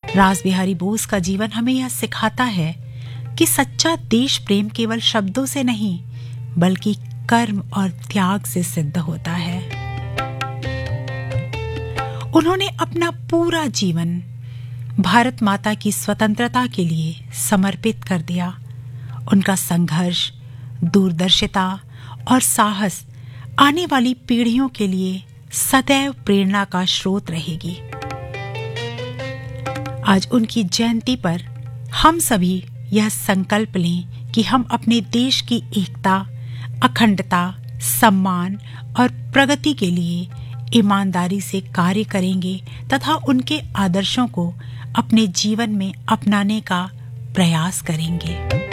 रासबिहारी बोस का जीवन हमें यह सिखाता है कि सच्चा देश प्रेम केवल शब्दों से नहीं बल्कि कर्म और त्याग से सिद्ध होता है। उन्होंने अपना पूरा जीवन भारत माता की स्वतंत्रता के लिए समर्पित कर दिया। उनका संघर्ष, दूरदर्शिता और साहस आने वाली पीढ़ियों के लिए सदैव प्रेरणा का स्रोत रहेगी। आज उनकी जयंती पर हम सभी यह संकल्प लें कि हम अपने देश की एकता, अखंडता, सम्मान और प्रगति के लिए ईमानदारी से कार्य करेंगे तथा उनके आदर्शों को अपने जीवन में अपनाने का प्रयास करेंगे।